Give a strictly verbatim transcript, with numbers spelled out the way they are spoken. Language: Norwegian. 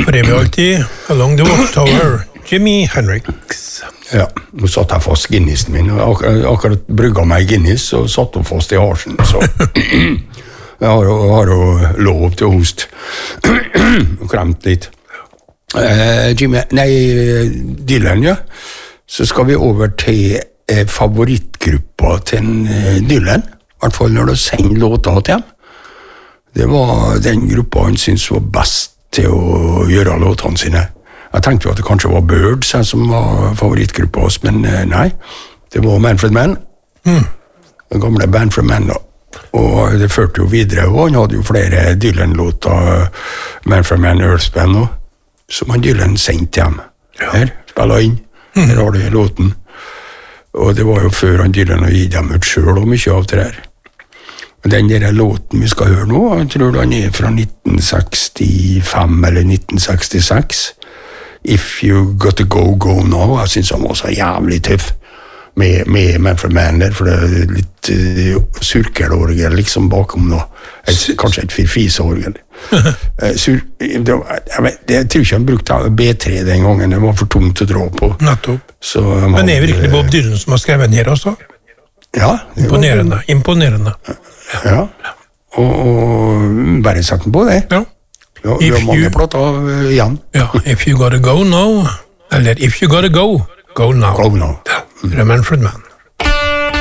For evig alltid, Along the Watchtower, Jimi Hendrix. Ja, nå satt jeg fast Guinnessen min, og ak akkurat brygga meg Guinness, og satt hun fast i harsen, så jeg har jo, har jo lov til å hoste, og kremt litt. Eh, Jimmy, nei, Dylan, ja. Så skal vi over til eh, favorittgruppa til eh, Dylan, i hvert fall når du sender låta til dem. Det var den gruppa han syntes var best til å gjøre låtene sine. Jeg tenkte jo at det kanskje var Birds som var favorittgruppa hos, men eh, nei, det var Manfred Mann. Mm. Den gamle Manfred Mann da. Og det førte jo videre, og han hadde jo flere Dylan-låter, Manfred Mann, Earth Band også, som han Dylan sendte hjem. Ja. Her, spillet inn, mm. her har du låten. Og det var jo før han Dylan hadde gitt dem ut selv, og mye av det der. Og den der låten vi skal høre nå, jeg tror han er fra nitten sekstifem eller nitten sekstiseks. If You Got To Go, Go Now. Jeg synes han var så jævlig tøff med, med Manfred Mann der, for det er litt uh, surkelorgel liksom bakom nå. Et, kanskje et firfiseorgel. uh, sur, det, jeg, jeg tror ikke han brukte B tre den gangen, det var for tungt å dra på. Nettopp. Så, Men det er virkelig Bob Dylan som har skrevet den her også? Ja. Imponerende, var, imponerende. Ja, og, og bare sett den på det. Ja. Ja, vi har mange plater uh, igjen. Ja, If You Gotta Go Now, eller If You Gotta Go, Go Now. Go Now. Ja, det er Manfred Mann.